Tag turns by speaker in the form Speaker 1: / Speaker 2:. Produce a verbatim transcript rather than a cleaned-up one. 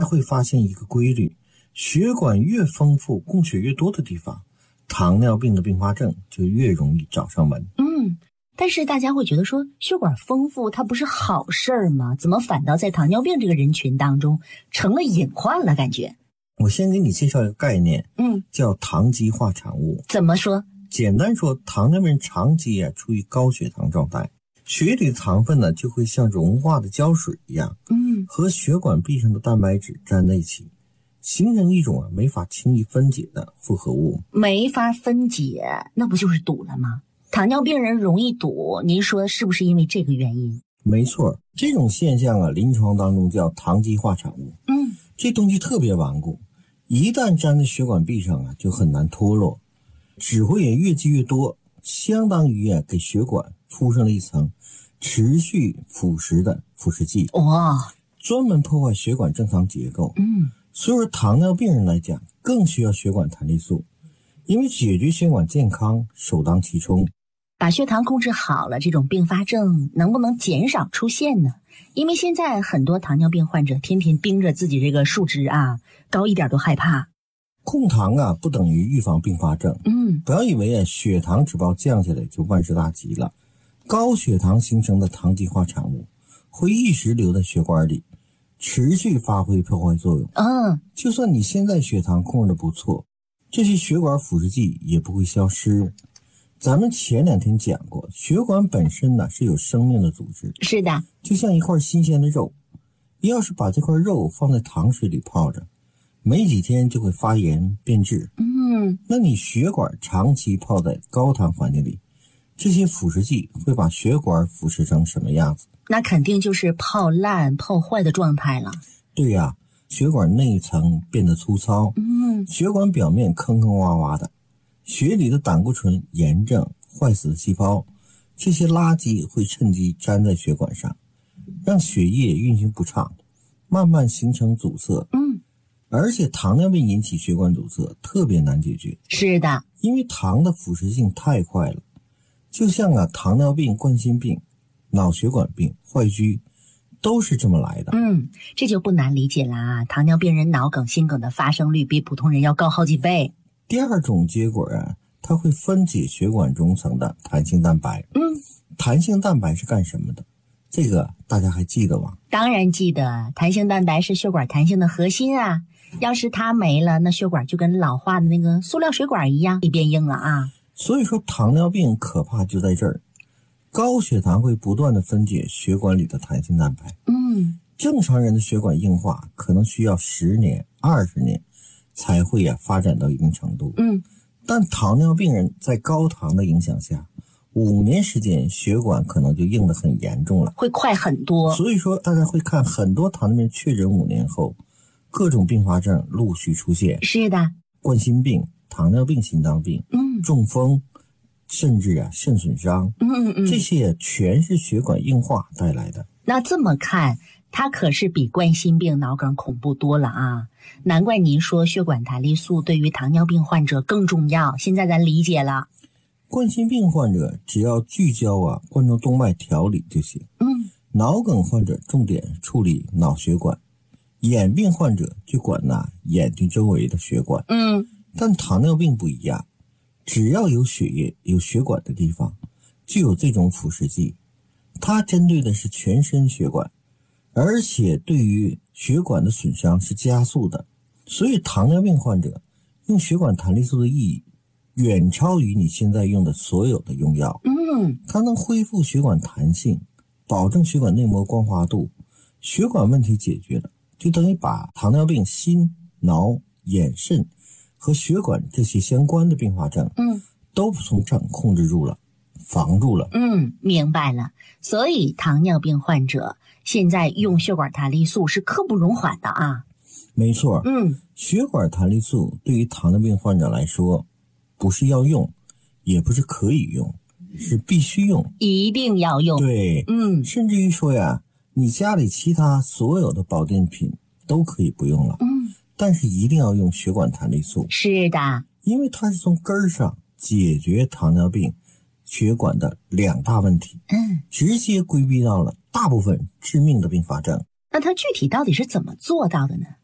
Speaker 1: 会发现一个规律，血管越丰富供血越多的地方，糖尿病的并发症就越容易找上门。
Speaker 2: 嗯，但是大家会觉得说血管丰富它不是好事儿吗？怎么反倒在糖尿病这个人群当中成了隐患了？感觉
Speaker 1: 我先给你介绍一个概念，
Speaker 2: 嗯，
Speaker 1: 叫糖基化产物。
Speaker 2: 怎么说？
Speaker 1: 简单说，糖尿病长期啊处于高血糖状态，血里的糖分呢就会像融化的胶水一样，
Speaker 2: 嗯，
Speaker 1: 和血管壁上的蛋白质粘在一起，形成一种啊没法轻易分解的复合物。
Speaker 2: 没法分解，那不就是堵了吗？糖尿病人容易堵，您说是不是因为这个原因？
Speaker 1: 没错，这种现象啊，临床当中叫糖基化产物。
Speaker 2: 嗯，
Speaker 1: 这东西特别顽固，一旦粘在血管壁上啊，就很难脱落，只会也越积越多，相当于啊给血管铺上了一层持续腐蚀的腐蚀剂。
Speaker 2: 哇，
Speaker 1: 专门破坏血管正常结构。
Speaker 2: 嗯，
Speaker 1: 所以说糖尿病人来讲，更需要血管弹力素，因为解决血管健康首当其冲。
Speaker 2: 把血糖控制好了，这种并发症能不能减少出现呢？因为现在很多糖尿病患者天天盯着自己这个数值啊，高一点都害怕。
Speaker 1: 控糖啊，不等于预防并发症。
Speaker 2: 嗯，
Speaker 1: 不要以为啊血糖指标降下来就万事大吉了。高血糖形成的糖基化产物会一直留在血管里，持续发挥破坏作用。
Speaker 2: 嗯，
Speaker 1: 就算你现在血糖控制的不错，这些血管腐蚀剂也不会消失。咱们前两天讲过，血管本身呢是有生命的组织，
Speaker 2: 是的，
Speaker 1: 就像一块新鲜的肉，要是把这块肉放在糖水里泡着，没几天就会发炎变质。
Speaker 2: 嗯，
Speaker 1: 那你血管长期泡在高糖环境里，这些腐蚀剂会把血管腐蚀成什么样子？
Speaker 2: 那肯定就是泡烂、泡坏的状态了。
Speaker 1: 对呀、啊，血管内层变得粗糙，
Speaker 2: 嗯，
Speaker 1: 血管表面坑坑洼洼的，血里的胆固醇、炎症、坏死的细胞，这些垃圾会趁机粘在血管上，让血液运行不畅，慢慢形成阻塞。
Speaker 2: 嗯，
Speaker 1: 而且糖尿病引起血管阻塞特别难解决。
Speaker 2: 是的，
Speaker 1: 因为糖的腐蚀性太快了，就像啊糖尿病、冠心病、脑血管病、坏疽都是这么来的。
Speaker 2: 嗯，这就不难理解啦。糖尿病人脑梗、心梗的发生率比普通人要高好几倍。
Speaker 1: 第二种结果啊，它会分解血管中层的弹性蛋白。
Speaker 2: 嗯，
Speaker 1: 弹性蛋白是干什么的？这个大家还记得吗？
Speaker 2: 当然记得，弹性蛋白是血管弹性的核心啊。要是它没了，那血管就跟老化的那个塑料水管一样，一变硬了啊。
Speaker 1: 所以说糖尿病可怕就在这儿，高血糖会不断的分解血管里的弹性蛋白。
Speaker 2: 嗯，
Speaker 1: 正常人的血管硬化可能需要十年、二十年才会呀、啊、发展到一定程度。
Speaker 2: 嗯，
Speaker 1: 但糖尿病人在高糖的影响下，五年时间血管可能就硬得很严重了，
Speaker 2: 会快很多。
Speaker 1: 所以说大家会看很多糖尿病确诊五年后，各种并发症陆续出现。
Speaker 2: 是的，
Speaker 1: 冠心病、糖尿病、心脏病、
Speaker 2: 嗯，
Speaker 1: 中风，甚至啊肾损伤，
Speaker 2: 嗯嗯嗯，
Speaker 1: 这些全是血管硬化带来的。
Speaker 2: 那这么看，它可是比冠心病、脑梗恐怖多了啊！难怪您说血管弹力素对于糖尿病患者更重要。现在咱理解了。
Speaker 1: 冠心病患者只要聚焦啊冠状动脉调理就行。
Speaker 2: 嗯，
Speaker 1: 脑梗患者重点处理脑血管，眼病患者就管那眼睛周围的血管。
Speaker 2: 嗯，
Speaker 1: 但糖尿病不一样，只要有血液、有血管的地方，就有这种腐蚀剂。它针对的是全身血管，而且对于血管的损伤是加速的。所以糖尿病患者用血管弹力素的意义远超于你现在用的所有的用药。
Speaker 2: 嗯，
Speaker 1: 它能恢复血管弹性，保证血管内膜光滑度，血管问题解决了，就等于把糖尿病心、脑、眼、肾和血管这些相关的并发症，
Speaker 2: 嗯，
Speaker 1: 都从掌控制住了，防住了。
Speaker 2: 嗯，明白了。所以糖尿病患者现在用血管弹力素是刻不容缓的啊。
Speaker 1: 没错，
Speaker 2: 嗯，
Speaker 1: 血管弹力素对于糖尿病患者来说，不是要用，也不是可以用，是必须用，
Speaker 2: 一定要用。
Speaker 1: 对，
Speaker 2: 嗯，
Speaker 1: 甚至于说呀，你家里其他所有的保健品都可以不用了，
Speaker 2: 嗯，
Speaker 1: 但是一定要用血管弹力素。
Speaker 2: 是的，
Speaker 1: 因为它是从根儿上解决糖尿病血管的两大问题，
Speaker 2: 嗯，
Speaker 1: 直接规避到了大部分致命的并发症。
Speaker 2: 那它具体到底是怎么做到的呢？